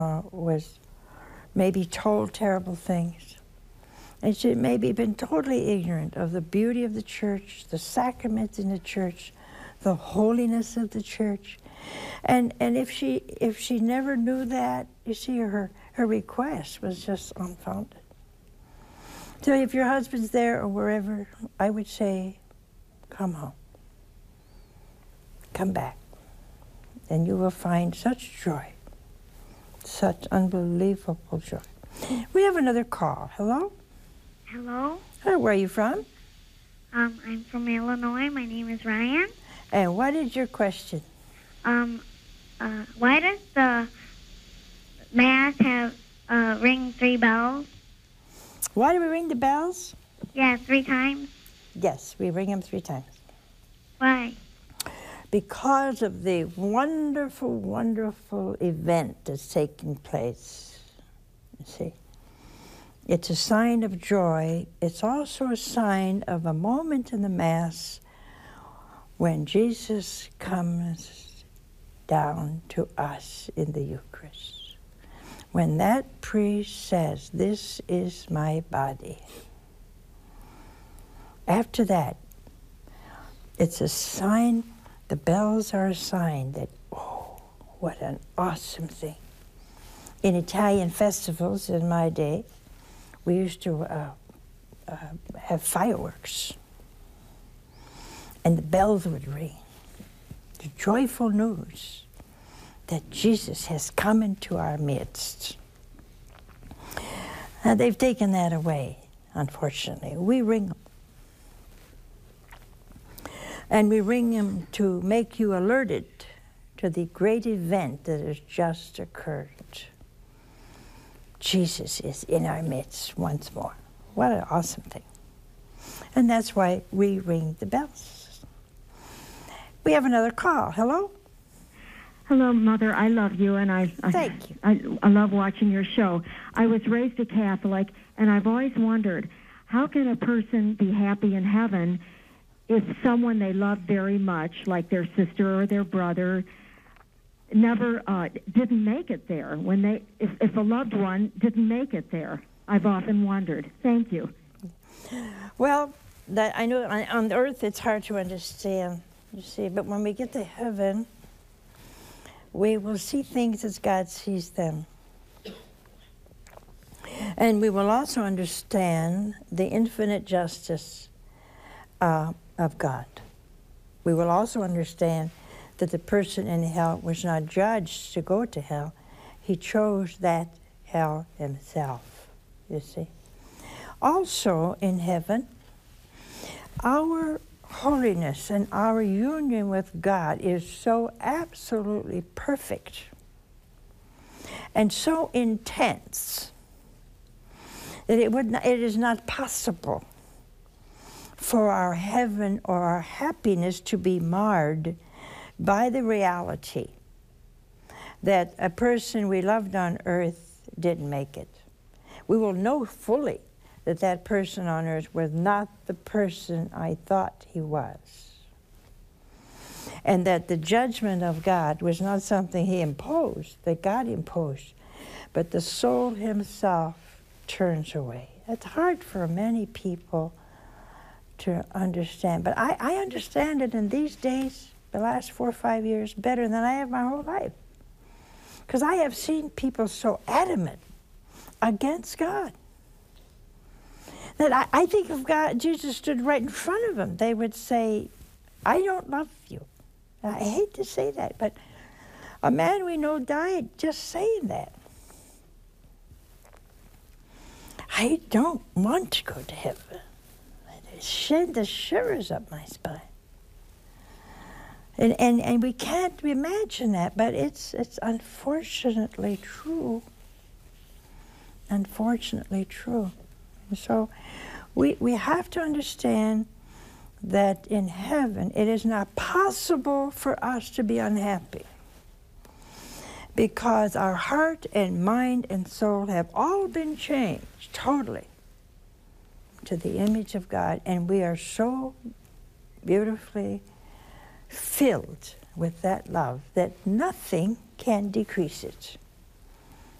was maybe told terrible things. And she had maybe been totally ignorant of the beauty of the church, the sacraments in the church, the holiness of the church. And if she never knew that, you see, her request was just unfounded. So if your husband's there or wherever, I would say, come home. Come back. And you will find such joy, such unbelievable joy. We have another call. Hello? Hello? Where are you from? I'm from Illinois. My name is Ryan. And what is your question? Why does the Mass have ring 3 bells? Why do we ring the bells? Yeah, 3 times. Yes, we ring them 3 times. Why? Because of the wonderful, wonderful event that's taking place. You see? It's a sign of joy. It's also a sign of a moment in the Mass when Jesus comes down to us in the Eucharist. When that priest says, "This is my body." After that, it's a sign, the bells are a sign that, oh, what an awesome thing. In Italian festivals in my day, we used to have fireworks, and the bells would ring. The joyful news that Jesus has come into our midst. And they've taken that away, unfortunately. We ring them. And we ring them to make you alerted to the great event that has just occurred. Jesus is in our midst once more. What an awesome thing. And that's why we ring the bells. We have another call. Hello? Hello, Mother. I love you, and Thank you. I love watching your show. I was raised a Catholic, and I've always wondered, how can a person be happy in heaven if someone they love very much, like their sister or their brother, never didn't make it there? If a loved one didn't make it there, I've often wondered. Thank you. Well, I know on earth it's hard to understand, you see, but when we get to heaven, we will see things as God sees them. And we will also understand the infinite justice of God. We will also understand that the person in hell was not judged to go to hell. He chose that hell himself, you see. Also in heaven, our holiness and our union with God is so absolutely perfect and so intense that it is not possible for our heaven or our happiness to be marred by the reality that a person we loved on earth didn't make it. We will know fully that that person on earth was not the person I thought he was. And that the judgment of God was not something he imposed, that God imposed, but the soul himself turns away. It's hard for many people to understand, but I understand it in these days, the last 4 or 5 years, better than I have my whole life. Because I have seen people so adamant against God that I think if God, Jesus stood right in front of them, they would say, "I don't love you." I hate to say that, but a man we know died just saying that. I don't want to go to heaven. It shed the shivers up my spine. And we can't imagine that, but it's unfortunately true. Unfortunately true. And so we have to understand that in heaven it is not possible for us to be unhappy, because our heart and mind and soul have all been changed totally to the image of God, and we are so beautifully filled with that love that nothing can decrease it.